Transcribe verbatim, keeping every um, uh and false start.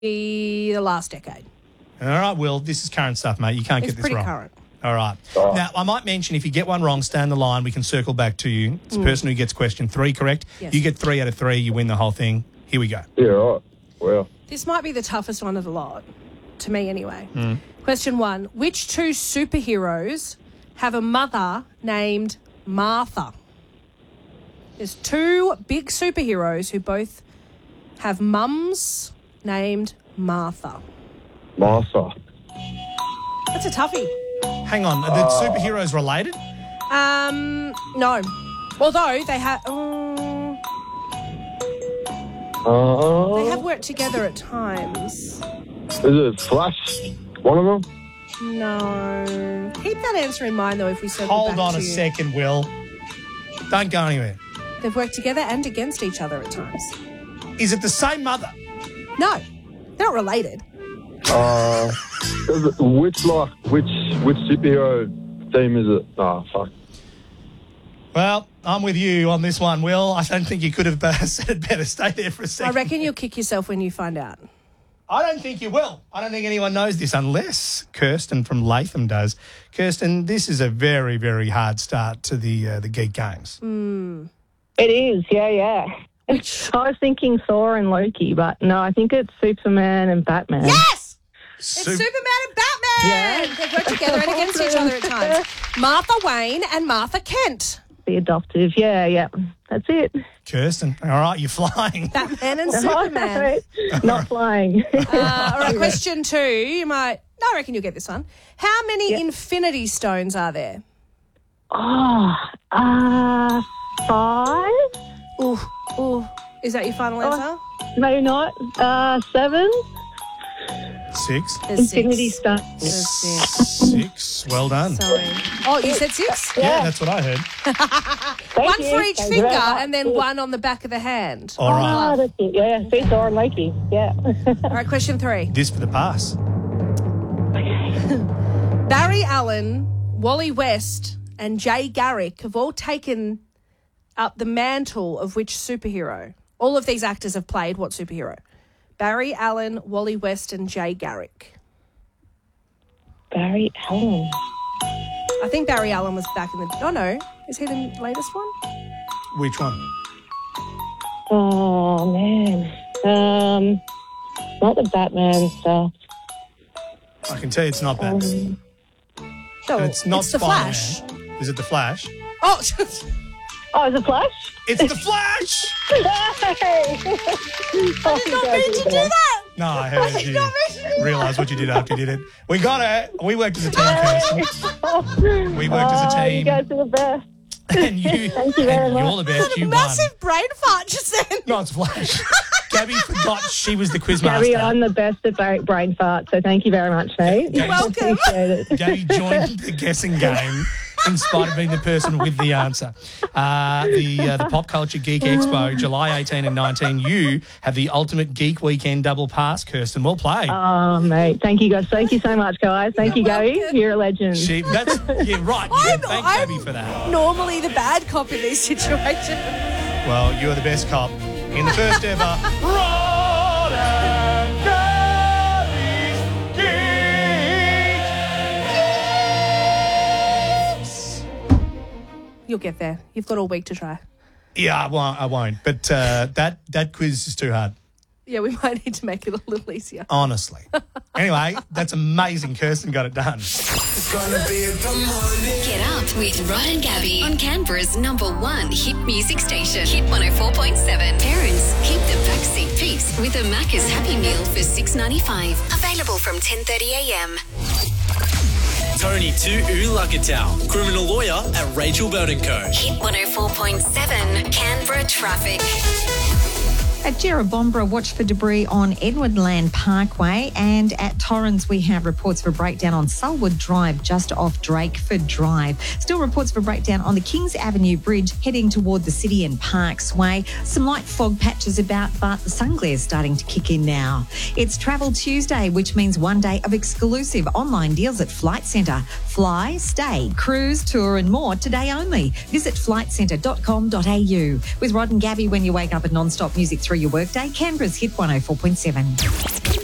the last decade. All right, Will, this is current stuff, mate. You can't It's get this pretty wrong. current. All right. Oh. Now, I might mention if you get one wrong, stay on the line. We can circle back to you. It's the person who gets question three correct. Yes. You get three out of three. You win the whole thing. Here we go. Yeah, right. Well, This might be the toughest one of the lot, to me anyway. Question one. Which two superheroes have a mother named Martha? There's two big superheroes who both have mums named Martha. Martha. That's a toughie. Hang on. Are the superheroes related? Um, no. Although they have... Um, Uh, they have worked together at times. is it Flash? One of them? No. Keep that answer in mind, though, if we circle Hold back on to a you. second, Will. Don't go anywhere. They've worked together and against each other at times. Is it the same mother? No, they're not related. Uh, is it, which like which which superhero team is it? Ah, fuck. Well, I'm with you on this one, Will. I don't think you could have uh, said it better. Stay there for a I second. reckon you'll kick yourself when you find out. I don't think you will. I don't think anyone knows this unless Kirsten from Latham does. Kirsten, this is a very, very hard start to the uh, the Geek Games. It is, yeah, yeah. I was thinking Thor and Loki, but no, I think it's Superman and Batman. Yes! It's Sup- Superman and Batman! Yeah. They've worked together and against each other at times. Martha Wayne and Martha Kent. The adoptive, yeah, yeah. That's it. Kirsten, all right, you're flying. Batman and Superman. Not flying. Uh, all right, question two. You might... No, I reckon you'll get this one. How many Yeah. Infinity Stones are there? oh, uh, five? Ooh, ooh. Is that your final answer? Maybe not. Uh, seven? Six. There's Infinity six. Stone. There's six. Six. Well done. Sorry. Oh, you said six? Yeah, that's what I heard. Thank One you. for each Thank you finger very much. and then one on the back of the hand. All right. Oh, that's it. Yeah, see Thor and Loki. Yeah. All right, question three. This for the pass. Barry Allen, Wally West, and Jay Garrick have all taken up the mantle of which superhero? All of these actors have played what superhero? Barry Allen, Wally West, and Jay Garrick. Barry Allen. I think Barry Allen was back in the... Oh, no. Is he the latest one? Which one? Oh, man. Um, not the Batman stuff. I can tell you it's not Batman. No, it's not the Spider-Man. Flash. Is it the Flash? Oh, Oh, is it Flash? It's the Flash! Hey! I did not mean to do that. No, I heard you realise what you did after you did it. We got it. We worked as a team, Kirsten. We worked as a Oh, you team. guys are the best. And you, Thank you very and much. you're the best. You won. Massive brain fart just then. No, it's Flash. Gabby forgot she was the quizmaster. Gabby, I'm the best at ba- brain fart, so thank you very much, mate. You're welcome. Appreciate it. Gabby joined the guessing game in spite of being the person with the answer. Uh, the uh, the Pop Culture Geek Expo, July eighteenth and nineteenth. You have the ultimate geek weekend double pass, Kirsten. Well played. Oh, mate. Thank you, guys. Thank you so much, guys. Thank you, Gabby. welcome. You're a legend. She, that's yeah, right. You I'm- can thank I'm- Gabby for that. Normally the bad cop in these situations. Well, you are the best cop in the first ever Rod and Gabby's Geeks. You'll get there. You've got all week to try. Yeah, I won't. I won't. But uh, that that quiz is too hard. Yeah, we might need to make it a little easier. Honestly. Anyway, that's amazing. Kirsten got it done. It's gonna be a good morning. Get up with Rod and Gabby on Canberra's number one hit music station, Hit one oh four point seven. Parents, keep the backseat peace with a Macca's Happy Meal for six ninety-five. Available from ten thirty a m. Tony Tu'u Lukatau, criminal lawyer at Rachel Burton Co. Hit one oh four point seven, Canberra traffic. At Jerrabomberra, watch for debris on Edward Land Parkway, and at Torrens we have reports for breakdown on Sulwood Drive just off Drakeford Drive. Still reports for breakdown on the Kings Avenue Bridge heading toward the City and Parks Way. Some light fog patches about, but the sun glare is starting to kick in now. It's Travel Tuesday, which means one day of exclusive online deals at Flight Centre. Fly, stay, cruise, tour and more today only. Visit flight centre dot com dot a u. With Rod and Gabby when you wake up at non-stop music through your workday, Canberra's Hit one oh four point seven.